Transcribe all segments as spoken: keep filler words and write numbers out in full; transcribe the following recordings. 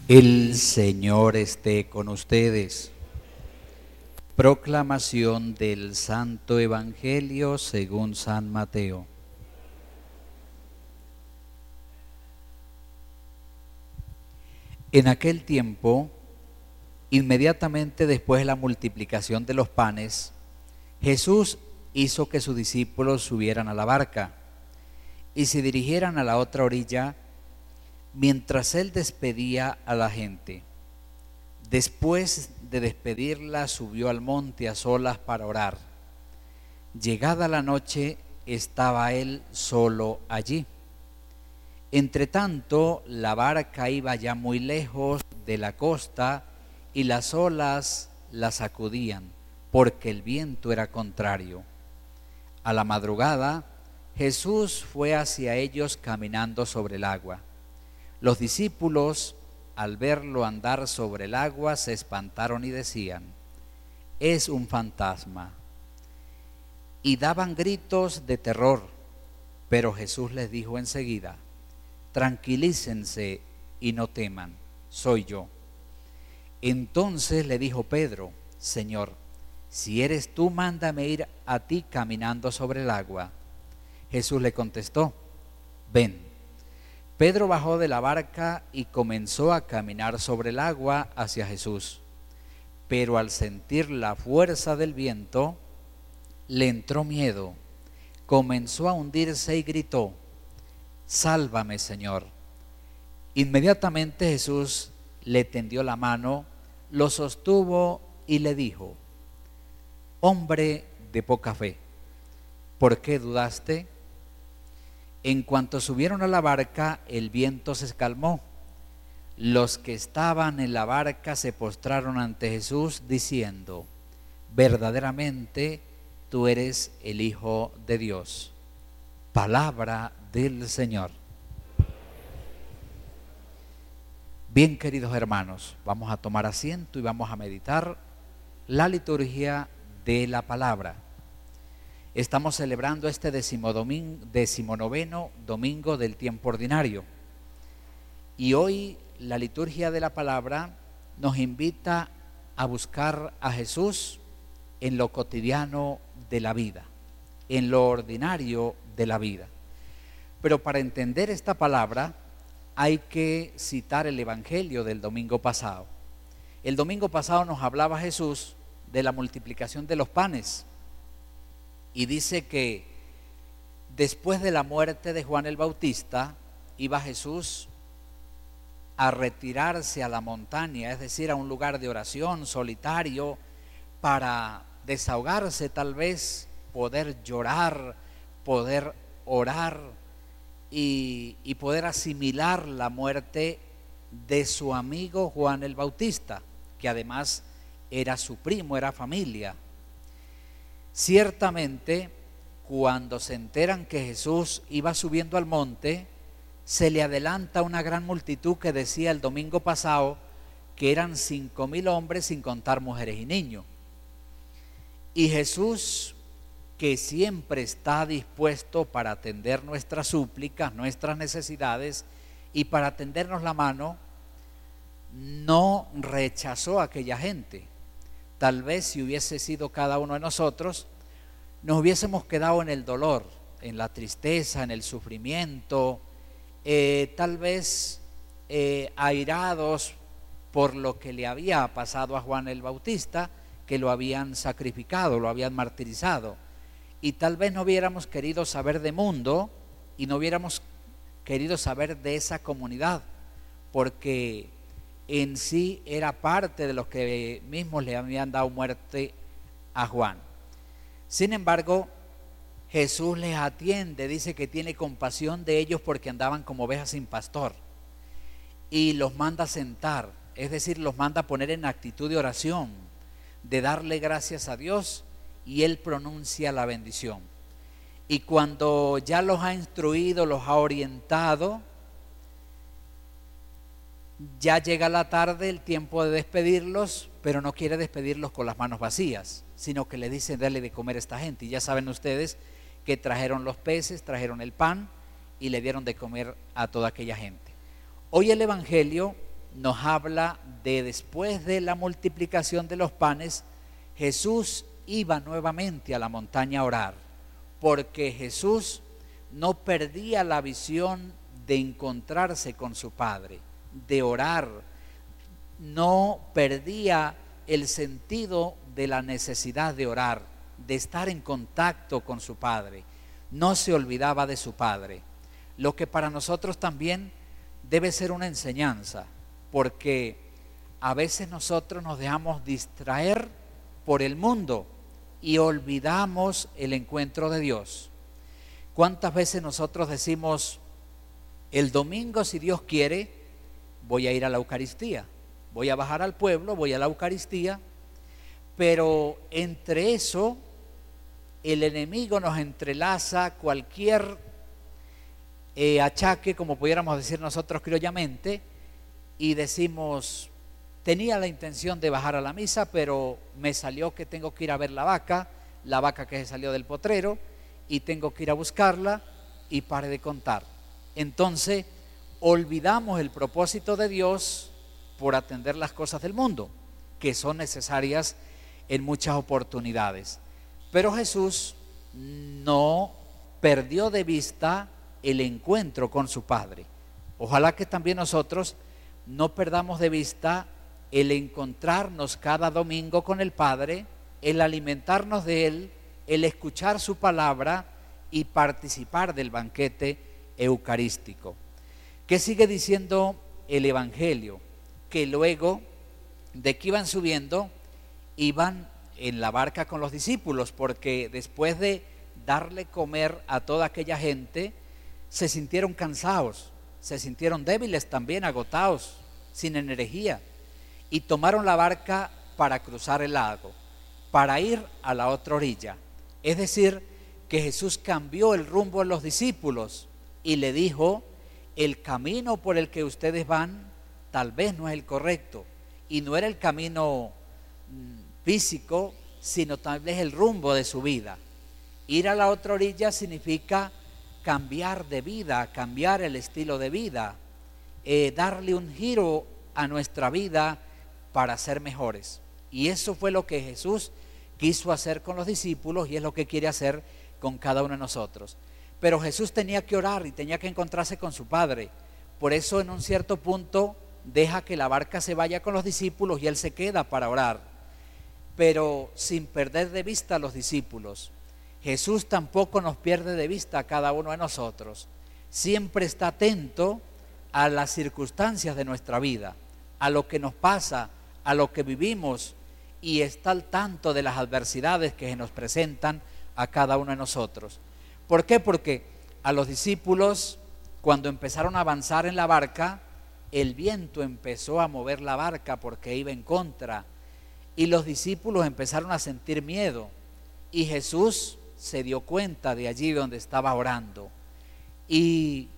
El Señor esté con ustedes. Proclamación del Santo Evangelio según San Mateo. En aquel tiempo, inmediatamente después de la multiplicación de los panes, Jesús hizo que sus discípulos subieran a la barca y se dirigieran a la otra orilla mientras él despedía a la gente. Después de despedirla, subió al monte a solas para orar. Llegada la noche, estaba él solo allí. Entretanto, la barca iba ya muy lejos de la costa y las olas la sacudían, porque el viento era contrario. A la madrugada, Jesús fue hacia ellos caminando sobre el agua. Los discípulos, al verlo andar sobre el agua, se espantaron y decían: «Es un fantasma», y daban gritos de terror. Pero Jesús les dijo enseguida: «Tranquilícense y no teman, soy yo». Entonces le dijo Pedro: «Señor, si eres tú, mándame ir a ti caminando sobre el agua». Jesús le contestó: «Ven». Pedro bajó de la barca y comenzó a caminar sobre el agua hacia Jesús. Pero al sentir la fuerza del viento, le entró miedo, comenzó a hundirse y gritó: «Sálvame, Señor». Inmediatamente Jesús le tendió la mano, lo sostuvo y le dijo: «Hombre de poca fe, ¿por qué dudaste?». En cuanto subieron a la barca, el viento se calmó. Los que estaban en la barca se postraron ante Jesús diciendo: «Verdaderamente tú eres el Hijo de Dios». Palabra del Señor. Bien, queridos hermanos, vamos a tomar asiento y vamos a meditar la liturgia de la palabra. Estamos celebrando este decimonoveno domingo del tiempo ordinario. Y hoy la liturgia de la palabra nos invita a buscar a Jesús en lo cotidiano de la vida, en lo ordinario de la vida. Pero para entender esta palabra hay que citar el Evangelio del domingo pasado. El domingo pasado nos hablaba Jesús de la multiplicación de los panes. Y dice que después de la muerte de Juan el Bautista, iba Jesús a retirarse a la montaña, es decir, a un lugar de oración solitario, para desahogarse, tal vez poder llorar, poder orar y, y poder asimilar la muerte de su amigo Juan el Bautista, que además era su primo, era familia. Ciertamente, cuando se enteran que Jesús iba subiendo al monte, se le adelanta una gran multitud que decía el domingo pasado que eran cinco mil hombres sin contar mujeres y niños. Y Jesús, que siempre está dispuesto para atender nuestras súplicas, nuestras necesidades y para tendernos la mano, no rechazó a aquella gente. Tal vez si hubiese sido cada uno de nosotros, nos hubiésemos quedado en el dolor, en la tristeza, en el sufrimiento, eh, tal vez eh, airados por lo que le había pasado a Juan el Bautista, que lo habían sacrificado, lo habían martirizado. Y tal vez no hubiéramos querido saber de mundo y no hubiéramos querido saber de esa comunidad, porque en sí era parte de los que mismos le habían dado muerte a Juan. Sin embargo, Jesús les atiende, dice que tiene compasión de ellos porque andaban como ovejas sin pastor, y los manda a sentar, es decir, los manda a poner en actitud de oración, de darle gracias a Dios, y Él pronuncia la bendición. Y cuando ya los ha instruido, los ha orientado, ya llega la tarde, el tiempo de despedirlos, pero no quiere despedirlos con las manos vacías, sino que le dice: dale de comer a esta gente. Y ya saben ustedes que trajeron los peces, trajeron el pan y le dieron de comer a toda aquella gente. Hoy el Evangelio nos habla de después de la multiplicación de los panes, Jesús iba nuevamente a la montaña a orar, porque Jesús no perdía la visión de encontrarse con su Padre, de orar, no perdía el sentido de la necesidad de orar, de estar en contacto con su Padre, no se olvidaba de su Padre, lo que para nosotros también debe ser una enseñanza, porque a veces nosotros nos dejamos distraer por el mundo y olvidamos el encuentro de Dios. ¿Cuántas veces nosotros decimos, el domingo, si Dios quiere, voy a ir a la Eucaristía, voy a bajar al pueblo, voy a la Eucaristía, pero entre eso el enemigo nos entrelaza cualquier eh, achaque, como pudiéramos decir nosotros criollamente, y decimos, tenía la intención de bajar a la misa, pero me salió que tengo que ir a ver la vaca, la vaca que se salió del potrero, y tengo que ir a buscarla, y pare de contar. Entonces, olvidamos el propósito de Dios por atender las cosas del mundo, que son necesarias en muchas oportunidades. Pero Jesús no perdió de vista el encuentro con su Padre. Ojalá que también nosotros no perdamos de vista el encontrarnos cada domingo con el Padre, el alimentarnos de Él, el escuchar su palabra y participar del banquete eucarístico. ¿Qué sigue diciendo el Evangelio? Que luego de que iban subiendo, iban en la barca con los discípulos, porque después de darle comer a toda aquella gente, se sintieron cansados, se sintieron débiles también, agotados, sin energía, y tomaron la barca para cruzar el lago, para ir a la otra orilla. Es decir, que Jesús cambió el rumbo de los discípulos y le dijo, el camino por el que ustedes van tal vez no es el correcto, y no era el camino físico, sino tal vez el rumbo de su vida. Ir a la otra orilla significa cambiar de vida, cambiar el estilo de vida, eh, darle un giro a nuestra vida para ser mejores. Y eso fue lo que Jesús quiso hacer con los discípulos y es lo que quiere hacer con cada uno de nosotros. Pero Jesús tenía que orar y tenía que encontrarse con su Padre. Por eso en un cierto punto deja que la barca se vaya con los discípulos y Él se queda para orar, pero sin perder de vista a los discípulos. Jesús tampoco nos pierde de vista a cada uno de nosotros. Siempre está atento a las circunstancias de nuestra vida, a lo que nos pasa, a lo que vivimos, y está al tanto de las adversidades que se nos presentan a cada uno de nosotros. ¿Por qué? Porque a los discípulos, cuando empezaron a avanzar en la barca, el viento empezó a mover la barca porque iba en contra, y los discípulos empezaron a sentir miedo, y Jesús se dio cuenta de allí donde estaba orando, y,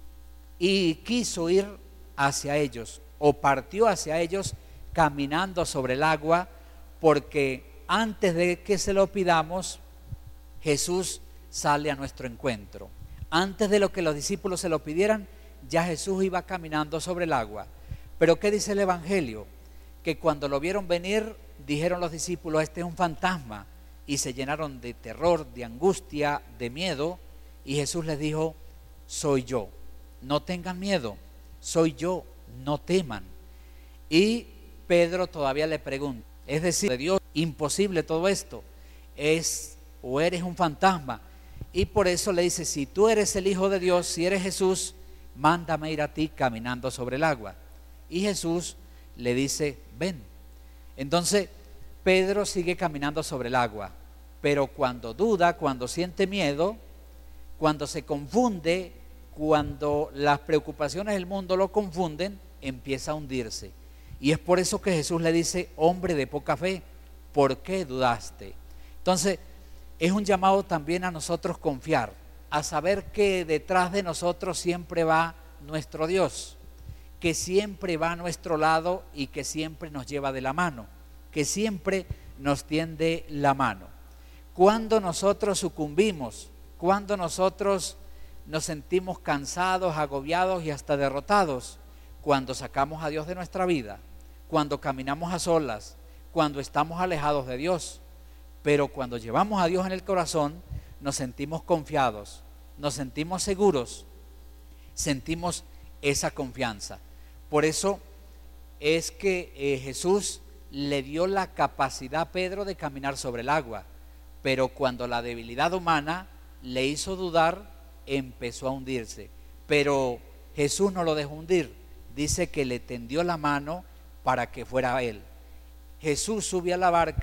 y quiso ir hacia ellos, o partió hacia ellos caminando sobre el agua, porque antes de que se lo pidamos, Jesús sale a nuestro encuentro. Antes de lo que los discípulos se lo pidieran, ya Jesús iba caminando sobre el agua. Pero ¿qué dice el Evangelio? Que cuando lo vieron venir, dijeron los discípulos, este es un fantasma, y se llenaron de terror, de angustia, de miedo, y Jesús les dijo, soy yo, no tengan miedo, soy yo, no teman. Y Pedro todavía le pregunta, es decir, de Dios, imposible todo esto, es o eres un fantasma. Y por eso le dice, si tú eres el Hijo de Dios, si eres Jesús, mándame ir a ti caminando sobre el agua. Y Jesús le dice, ven. Entonces Pedro sigue caminando sobre el agua, pero cuando duda, cuando siente miedo, cuando se confunde, cuando las preocupaciones del mundo lo confunden, empieza a hundirse. Y es por eso que Jesús le dice, hombre de poca fe, ¿por qué dudaste? Entonces es un llamado también a nosotros confiar, a saber que detrás de nosotros siempre va nuestro Dios, que siempre va a nuestro lado y que siempre nos lleva de la mano, que siempre nos tiende la mano. Cuando nosotros sucumbimos, cuando nosotros nos sentimos cansados, agobiados y hasta derrotados, cuando sacamos a Dios de nuestra vida, cuando caminamos a solas, cuando estamos alejados de Dios. Pero cuando llevamos a Dios en el corazón, nos sentimos confiados, nos sentimos seguros, sentimos esa confianza. Por eso es que eh, Jesús le dio la capacidad a Pedro de caminar sobre el agua, pero cuando la debilidad humana le hizo dudar, empezó a hundirse. Pero Jesús no lo dejó hundir, dice que le tendió la mano para que fuera él. Jesús subió a la barca